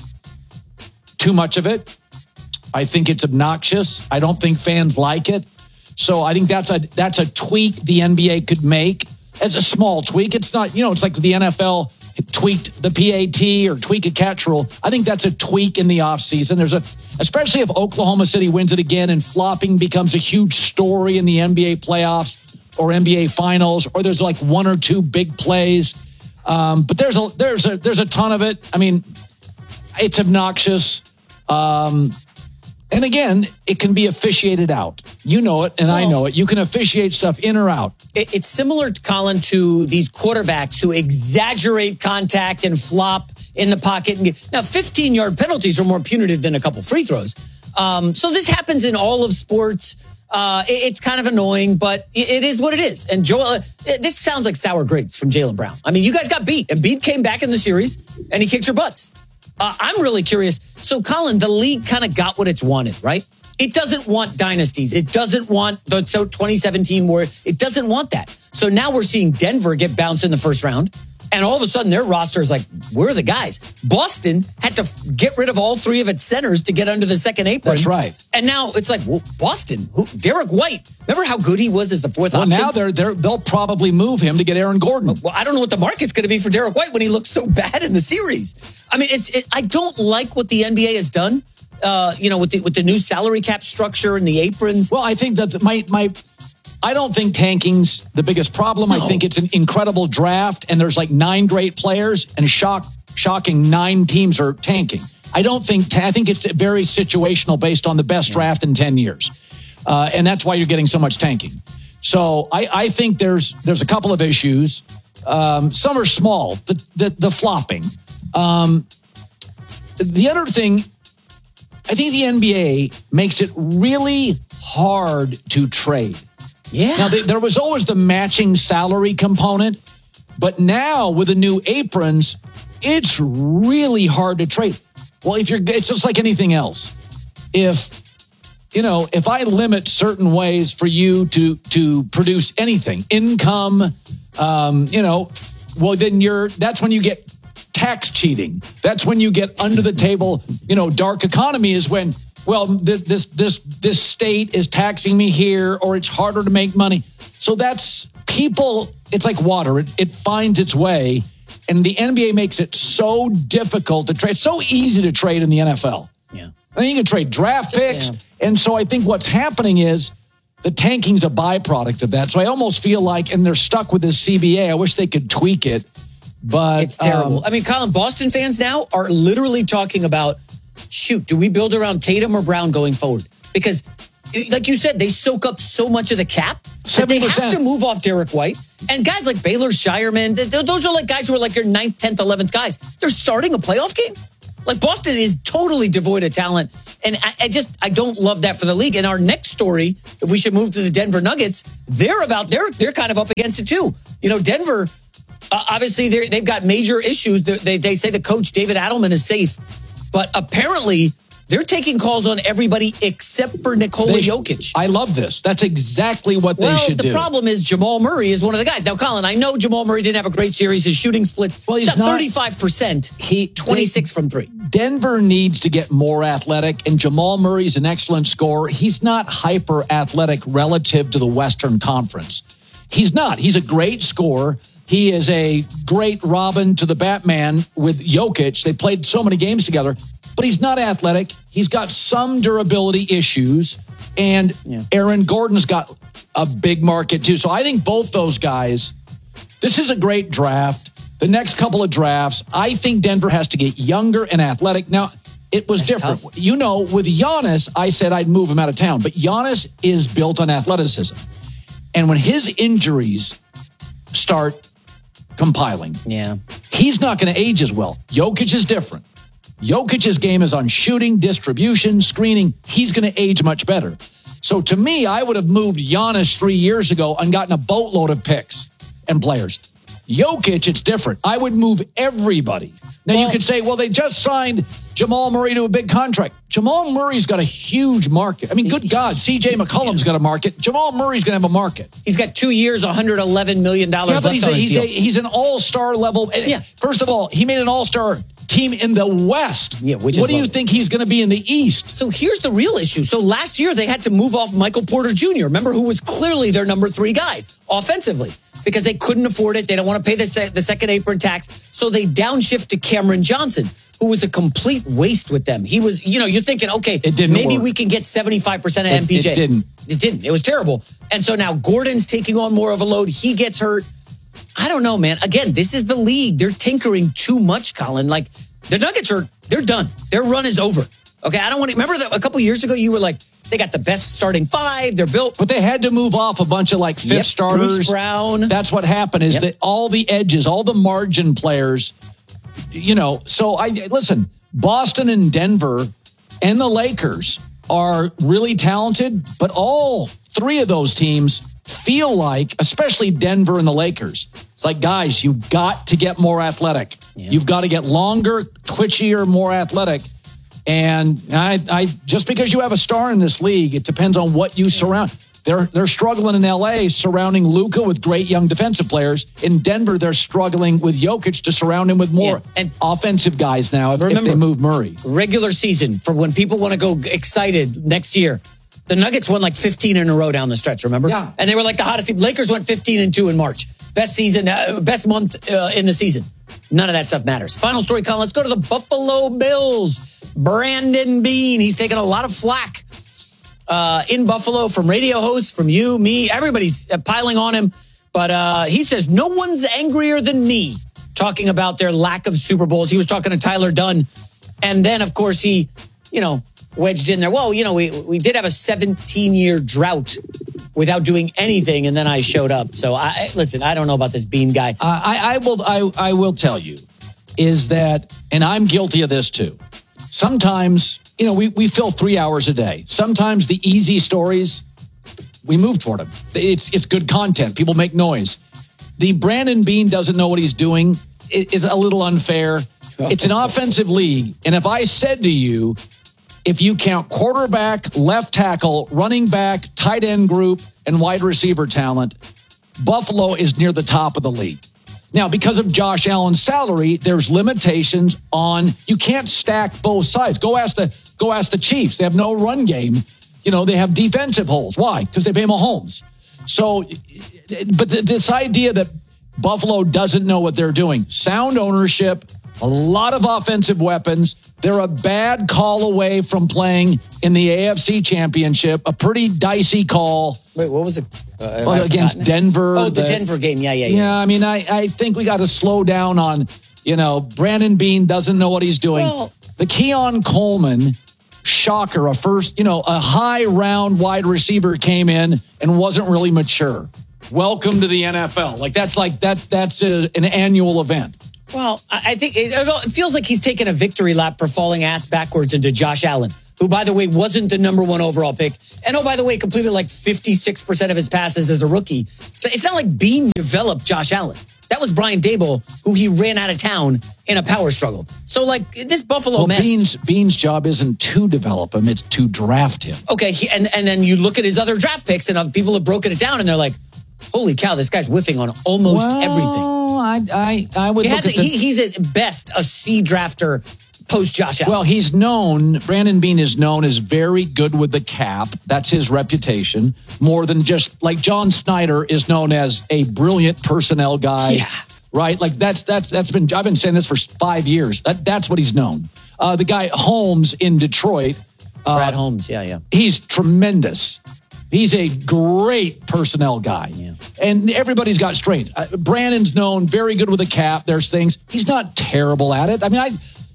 too much of it. I think it's obnoxious. I don't think fans like it. So I think that's a that's a tweak the N B A could make as a small tweak. It's not, you know, it's like the N F L tweaked the P A T or tweak a catch rule. I think that's a tweak in the offseason. There's a, especially if Oklahoma City wins it again and flopping becomes a huge story in the N B A playoffs or N B A finals, or there's like one or two big plays. Um, but there's a there's a there's a ton of it. I mean, it's obnoxious. Um, And again, it can be officiated out. You know it, and well, I know it. You can officiate stuff in or out. It's similar, Colin, to these quarterbacks who exaggerate contact and flop in the pocket. And get, now, fifteen-yard penalties are more punitive than a couple free throws. Um, so this happens in all of sports. Uh, it, it's kind of annoying, but it, it is what it is. And Joel, it, this sounds like sour grapes from Jaylen Brown. I mean, you guys got beat. Embiid came back in the series, and he kicked your butts. Uh, I'm really curious. So, Colin, the league kind of got what it's wanted, right? It doesn't want dynasties. It doesn't want the so twenty seventeen war. It doesn't want that. So now we're seeing Denver get bounced in the first round. And all of a sudden, their roster is like, we're the guys. Boston had to get rid of all three of its centers to get under the second apron. That's right. And now it's like, well, Boston, who, Derek White. Remember how good he was as the fourth well, option? Well, now they're, they're, they'll probably move him to get Aaron Gordon. Well, I don't know what the market's going to be for Derek White when he looks so bad in the series. I mean, it's. It, I don't like what the N B A has done, uh, you know, with the, with the new salary cap structure and the aprons. Well, I think that my my... I don't think tanking's the biggest problem. No. I think it's an incredible draft, and there's like nine great players, and shock, shocking nine teams are tanking. I don't think, ta- I think it's very situational based on the best draft in ten years. Uh, and that's why you're getting so much tanking. So I, I think there's there's a couple of issues. Um, some are small, the, the, the flopping. Um, the other thing, I think the N B A makes it really hard to trade. Yeah. Now, there was always the matching salary component, but now with the new aprons, it's really hard to trade. Well, if you're, it's just like anything else. If, you know, if I limit certain ways for you to, to produce anything, income, um, you know, well, then you're, that's when you get tax cheating. That's when you get under the table, you know, dark economy is when, well, this this this state is taxing me here, or it's harder to make money. So that's people. It's like water. It, it finds its way, and the N B A makes it so difficult to trade. It's so easy to trade in the N F L. Yeah, and you can trade draft so, picks, yeah. and so I think what's happening is the tanking's a byproduct of that. So I almost feel like, and they're stuck with this C B A. I wish they could tweak it, but it's terrible. Um, I mean, Colin, Boston fans now are literally talking about, shoot, do we build around Tatum or Brown going forward? Because like you said, they soak up so much of the cap that they have to move off Derek White. And guys like Baylor Shireman, th- th- those are like guys who are like your ninth, tenth, eleventh guys. They're starting a playoff game. Like Boston is totally devoid of talent. And I, I just, I don't love that for the league. And our next story, if we should move to the Denver Nuggets, they're about, they're, they're kind of up against it too. You know, Denver, uh, obviously they're, they've got major issues. They, they, they say the coach, David Adelman, is safe. But apparently they're taking calls on everybody except for Nikola They- Jokic. I love this. That's exactly what they Well, should the do. problem is Jamal Murray is one of the guys. Now, Colin, I know Jamal Murray didn't have a great series. His shooting splits, well, he's shot not- thirty-five percent, He twenty-six from three. Denver needs to get more athletic, and Jamal Murray's an excellent scorer. He's not hyper athletic relative to the Western Conference. He's not. He's a great scorer. He is a great Robin to the Batman with Jokic. They played so many games together, but he's not athletic. He's got some durability issues, and Aaron Gordon's got a big market too. So I think both those guys, this is a great draft. The next couple of drafts, I think Denver has to get younger and athletic. Now, it was That's different. tough. You know, with Giannis, I said I'd move him out of town, but Giannis is built on athleticism. And when his injuries start compiling, yeah, he's not going to age as well. Jokic is different. Jokic's game is on shooting, distribution, screening. He's going to age much better. So to me, I would have moved Giannis three years ago and gotten a boatload of picks and players. Jokic, it's different. I would move everybody. Now, you could say, well, they just signed Jamal Murray to a big contract. Jamal Murray's got a huge market. I mean, good God, C J McCollum's got a market. Jamal Murray's going to have a market. He's got two years, one hundred eleven million dollars Yeah, but left he's, on a, his he's, deal. a, he's an all-star level. Yeah. First of all, he made an all-star team in the West. Yeah, which is what do you lovely. think he's going to be in the East? So here's the real issue. So last year they had to move off Michael Porter Junior Remember, who was clearly their number three guy offensively because they couldn't afford it. They don't want to pay the, se- the second apron tax. So they downshift to Cameron Johnson, who was a complete waste with them. He was, you know, you're thinking, okay, It didn't maybe work. we can get seventy-five percent of It- M P J. it didn't. It didn't. It was terrible. And so now Gordon's taking on more of a load. He gets hurt. I don't know, man. Again, this is the league. They're tinkering too much, Colin. Like, the Nuggets are, they're done. Their run is over. Okay, I don't want to, remember that a couple years ago you were like, they got the best starting five. They're built. But they had to move off a bunch of like fifth Yep, starters. Bruce Brown. That's what happened is Yep. that all the edges, all the margin players, you know, so I listen, Boston and Denver and the Lakers are really talented, but all three of those teams feel like, especially Denver and the Lakers, it's like, guys, you've got to get more athletic. You've got to get longer, twitchier, more athletic. And I, I just because you have a star in this league, it depends on what you surround. They're they're struggling in L A surrounding Luka with great young defensive players. In Denver, they're struggling with Jokic to surround him with more and offensive guys now if, if remember, they move Murray. Regular season, for when people want to go excited next year, the Nuggets won like fifteen in a row down the stretch, remember? Yeah. And they were like the hottest team. Lakers went fifteen and two in March. Best season, uh, best month uh, in the season. None of that stuff matters. Final story, Colin. Let's go to the Buffalo Bills. Brandon Beane. He's taken a lot of flack uh, in Buffalo from radio hosts, from you, me. Everybody's uh, piling on him. But uh, he says, no one's angrier than me, talking about their lack of Super Bowls. He was talking to Tyler Dunn. And then, of course, he, you know, wedged in there. Well, you know, we, we did have a seventeen-year drought without doing anything, and then I showed up. So, I listen, I don't know about this Bean guy. Uh, I, I will I, I will tell you is that, and I'm guilty of this too. Sometimes, you know, we, we fill three hours a day. Sometimes the easy stories, we move toward them. It's, it's good content. People make noise. The Brandon Beane doesn't know what he's doing is a little unfair. It's an offensive league. And if I said to you, if you count quarterback, left tackle, running back, tight end group, and wide receiver talent, Buffalo is near the top of the league. Now, because of Josh Allen's salary, there's limitations on, you can't stack both sides. Go ask the go ask the Chiefs. They have no run game. You know, they have defensive holes. Why? Because they pay Mahomes. So, but th- this idea that Buffalo doesn't know what they're doing, sound ownership, a lot of offensive weapons. They're a bad call away from playing in the A F C Championship, a pretty dicey call. Wait, what was it? Uh, well, against Denver. Oh, the, the Denver game. Yeah, yeah, yeah. Yeah, I mean, I, I think we got to slow down on, you know, Brandon Beane doesn't know what he's doing. Well, the Keon Coleman shocker, a first, you know, a high round wide receiver came in and wasn't really mature. Welcome to the N F L. Like that's like that. That's a, an annual event. Well, I think it, it feels like he's taken a victory lap for falling ass backwards into Josh Allen, who, by the way, wasn't the number one overall pick. And, oh, by the way, completed like fifty-six percent of his passes as a rookie. So it's not like Bean developed Josh Allen. That was Brian Daboll, who he ran out of town in a power struggle. So, like, this Buffalo well, mess. Bean's, Bean's job isn't to develop him, it's to draft him. Okay, he, and, and then you look at his other draft picks, and other people have broken it down, and they're like, holy cow, this guy's whiffing on almost well, everything. I, I, I would he look has, at the, he, He's at best a C drafter post Josh Allen. Well, he's known, Brandon Bean is known as very good with the cap. That's his reputation. More than just, like John Snyder is known as a brilliant personnel guy. Yeah. Right? Like that's, that's, that's been, I've been saying this for five years. That, that's what he's known. Uh, the guy Holmes in Detroit. Uh, Brad Holmes, yeah, yeah. He's tremendous. He's a great personnel guy. Yeah. And everybody's got strengths. Uh, Brandon's known very good with the cap. There's things. He's not terrible at it. I mean, I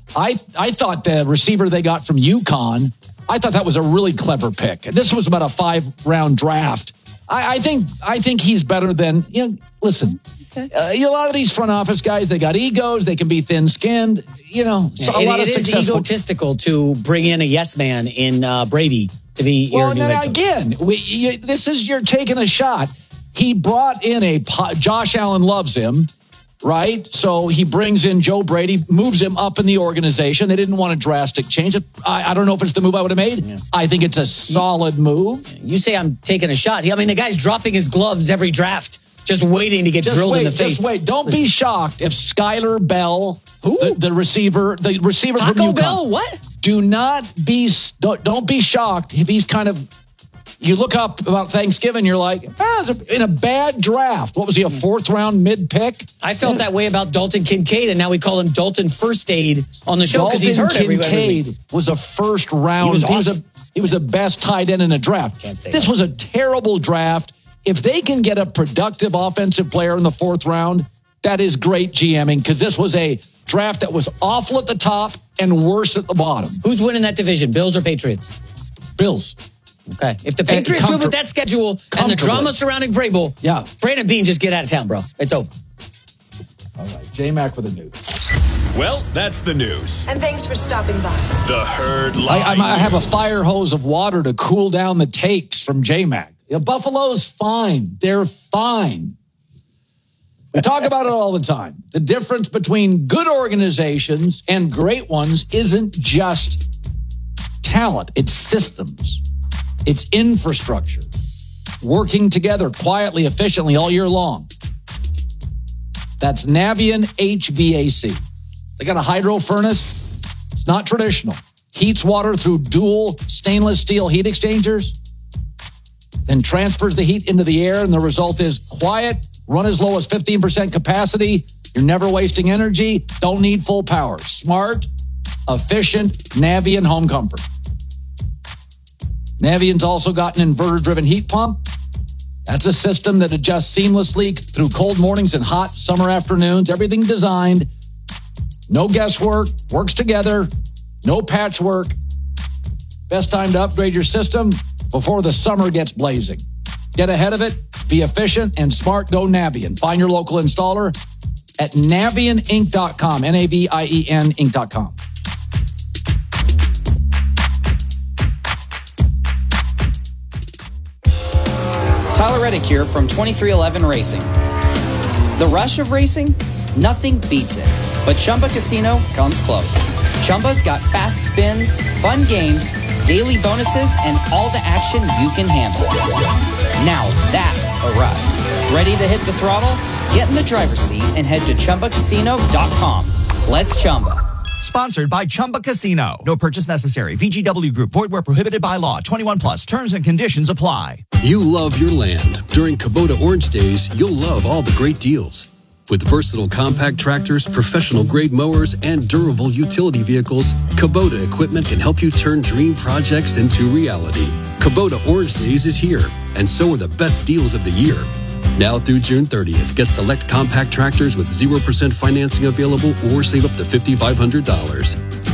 I I thought the receiver they got from UConn, I thought that was a really clever pick. This was about a five-round draft. I, I think I think he's better than, you know, listen, okay. uh, a lot of these front office guys, they got egos. They can be thin-skinned. You know, so yeah, a lot it, of it is successful- egotistical to bring in a yes man in uh, Brady to be well, your new now, head coach. again, we, you, this is you're taking a shot. He brought in a Josh Allen loves him, right? So he brings in Joe Brady, moves him up in the organization. They didn't want a drastic change. I, I don't know if it's the move I would have made. Yeah. I think it's a solid move. You say I'm taking a shot. I mean, the guy's dropping his gloves every draft, just waiting to get just drilled wait, in the face. Just wait. Don't Listen. be shocked if Skylar Bell, the, the receiver, the receiver Taco from UConn. Bell, what? Do not be don't, don't be shocked if he's kind of. You look up about Thanksgiving, you're like, ah, in a bad draft. What was he, a fourth round mid pick? I felt yeah. that way about Dalton Kincaid, and now we call him Dalton First Aid on the show because he's hurt every, every week. Kincaid was a first round. He was, he awesome. was a he was the best tight end in a draft. Can't stay this that. was a terrible draft. If they can get a productive offensive player in the fourth round, that is great GMing because this was a draft that was awful at the top and worse at the bottom. Who's winning that division, Bills or Patriots? Bills. Okay. If the Patriots win with that schedule and the drama surrounding Vrabel, yeah. Brandon Bean, just get out of town, bro. It's over. All right. J-Mac with the news. Well, that's the news. And thanks for stopping by. The Herd Line I, I, I have a News. fire hose of water to cool down the takes from J-Mac. You know, Buffalo's fine. They're fine. We talk about it all the time. The difference between good organizations and great ones isn't just talent. It's systems. It's infrastructure. Working together quietly, efficiently all year long. That's Navien H V A C. They got a hydro furnace. It's not traditional. Heats water through dual stainless steel heat exchangers, then transfers the heat into the air, and the result is quiet, run as low as fifteen percent capacity. You're never wasting energy. Don't need full power. Smart, efficient Navien home comfort. Navien's also got an inverter-driven heat pump. That's a system that adjusts seamlessly through cold mornings and hot summer afternoons. Everything designed. No guesswork. Works together. No patchwork. Best time to upgrade your system before the summer gets blazing. Get ahead of it. Be efficient and smart. Go Navien. Find your local installer at navien inc dot com. N A V I E N Inc dot com. Tyler Reddick here from twenty-three eleven Racing. The rush of racing? Nothing beats it. But Chumba Casino comes close. Chumba's got fast spins, fun games, daily bonuses, and all the action you can handle. Now that's a ride. Ready to hit the throttle? Get in the driver's seat and head to chumba casino dot com. Let's Chumba. Sponsored by Chumba Casino. No purchase necessary. V G W Group. Void where prohibited by law. twenty-one plus. Terms and conditions apply. You love your land. During Kubota Orange Days, you'll love all the great deals. With versatile compact tractors, professional-grade mowers, and durable utility vehicles, Kubota equipment can help you turn dream projects into reality. Kubota Orange Days is here, and so are the best deals of the year. Now through June thirtieth, get select compact tractors with zero percent financing available or save up to five thousand five hundred dollars.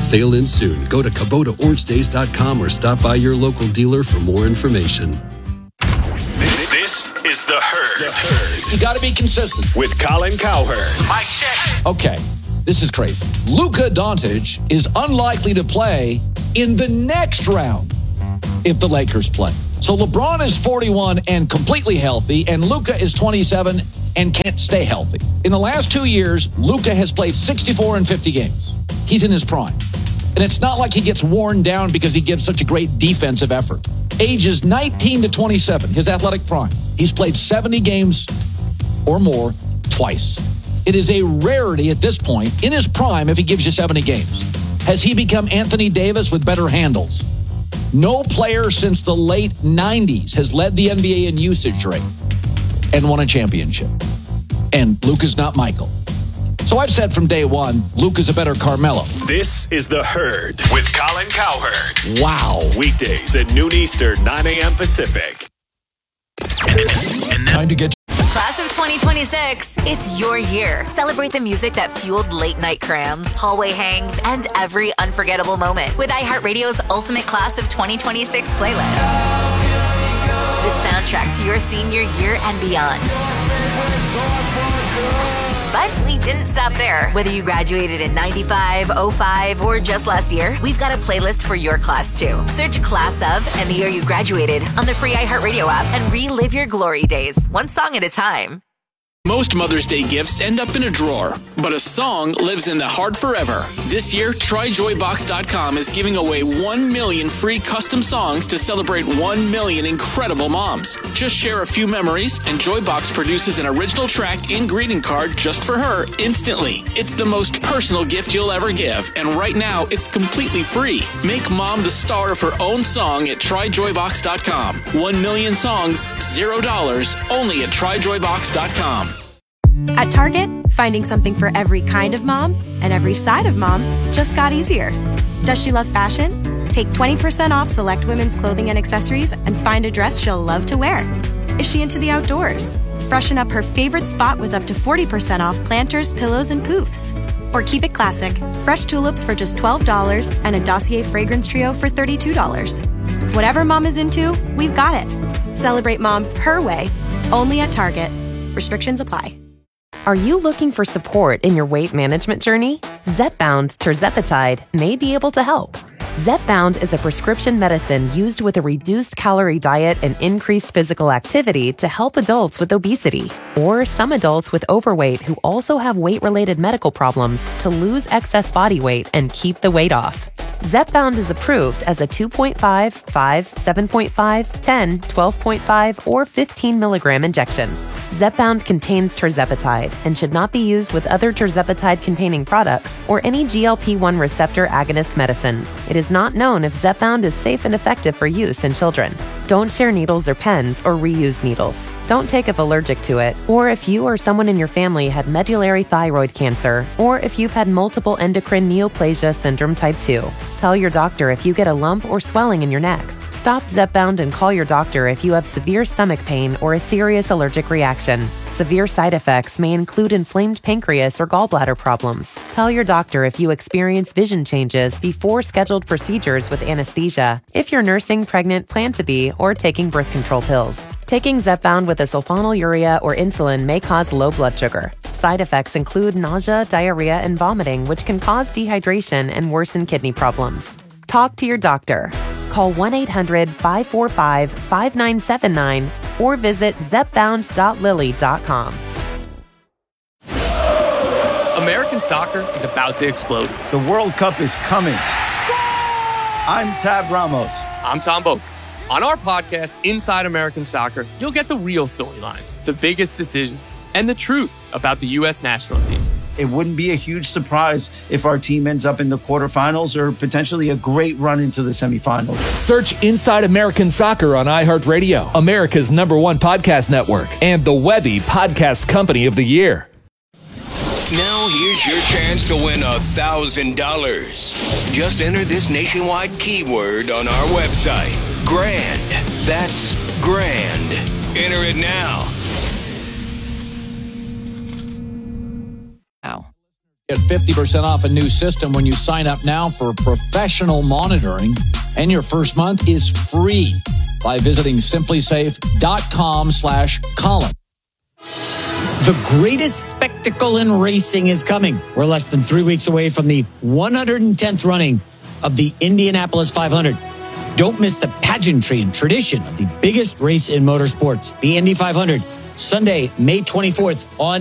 Sail in soon. Go to Kubota Orange Days dot com or stop by your local dealer for more information. This is The Herd. The Herd. You got to be consistent. With Colin Cowherd. Mic check. Okay, this is crazy. Luka Doncic is unlikely to play in the next round if the Lakers play. So LeBron is forty-one and completely healthy, and Luka is twenty-seven and can't stay healthy. In the last two years, Luka has played sixty-four and fifty games. He's in his prime. And it's not like he gets worn down because he gives such a great defensive effort. Ages nineteen to twenty-seven, his athletic prime. He's played seventy games or more twice. It is a rarity at this point in his prime if he gives you seventy games. Has he become Anthony Davis with better handles? No player since the late nineties has led the N B A in usage rate and won a championship. And Luka's not Michael. So I've said from day one, Luka's a better Carmelo. This is The Herd with Colin Cowherd. Wow. Weekdays at noon Eastern, nine a.m. Pacific. And time to get Class of twenty twenty-six, it's your year. Celebrate the music that fueled late night crams, hallway hangs, and every unforgettable moment with iHeartRadio's Ultimate Class of twenty twenty-six playlist. The soundtrack to your senior year and beyond. But we didn't stop there. Whether you graduated in ninety-five, oh five, or just last year, we've got a playlist for your class too. Search Class of and the year you graduated on the free iHeartRadio app and relive your glory days, one song at a time. Most Mother's Day gifts end up in a drawer, but a song lives in the heart forever. This year, Try Joy Box dot com is giving away one million free custom songs to celebrate one million incredible moms. Just share a few memories, and Joybox produces an original track and greeting card just for her instantly. It's the most personal gift you'll ever give, and right now, it's completely free. Make mom the star of her own song at Try Joy Box dot com. One million songs, zero dollars, only at Try Joy Box dot com. At Target, finding something for every kind of mom and every side of mom just got easier. Does she love fashion? Take twenty percent off select women's clothing and accessories and find a dress she'll love to wear. Is she into the outdoors? Freshen up her favorite spot with up to forty percent off planters, pillows, and poofs. Or keep it classic, fresh tulips for just twelve dollars and a Dossier fragrance trio for thirty-two dollars. Whatever mom is into, we've got it. Celebrate mom her way, only at Target. Restrictions apply. Are you looking for support in your weight management journey? Zepbound tirzepatide may be able to help. Zepbound is a prescription medicine used with a reduced calorie diet and increased physical activity to help adults with obesity or some adults with overweight who also have weight-related medical problems to lose excess body weight and keep the weight off. Zepbound is approved as a two point five, five, seven point five, ten, twelve point five, or fifteen milligram injection. Zepbound contains tirzepatide and should not be used with other tirzepatide-containing products or any G L P one receptor agonist medicines. It is not known if Zepbound is safe and effective for use in children. Don't share needles or pens or reuse needles. Don't take if allergic to it, or if you or someone in your family had medullary thyroid cancer, or if you've had multiple endocrine neoplasia syndrome type two. Tell your doctor if you get a lump or swelling in your neck. Stop Zepbound and call your doctor if you have severe stomach pain or a serious allergic reaction. Severe side effects may include inflamed pancreas or gallbladder problems. Tell your doctor if you experience vision changes before scheduled procedures with anesthesia, if you're nursing, pregnant, plan to be, or taking birth control pills. Taking Zepbound with a sulfonylurea or insulin may cause low blood sugar. Side effects include nausea, diarrhea, and vomiting, which can cause dehydration and worsen kidney problems. Talk to your doctor. Call one eight hundred, five four five, five nine seven nine or visit zepbound dot lilly dot com. American soccer is about to explode. The World Cup is coming. I'm Tab Ramos. I'm Tom Boak. On our podcast, Inside American Soccer, you'll get the real storylines, the biggest decisions, and the truth about the U S national team. It wouldn't be a huge surprise if our team ends up in the quarterfinals or potentially a great run into the semifinals. Search Inside American Soccer on iHeartRadio, America's number one podcast network, and the Webby Podcast Company of the Year. Now here's your chance to win one thousand dollars. Just enter this nationwide keyword on our website. Grand. That's grand. Enter it now. Get fifty percent off a new system when you sign up now for professional monitoring, and your first month is free by visiting simplysafe.com slash Colin. The greatest spectacle in racing is coming. We're less than three weeks away from the one hundred tenth running of the Indianapolis five hundred. Don't miss the pageantry and tradition of the biggest race in motorsports, the Indy five hundred, Sunday, May twenty-fourth on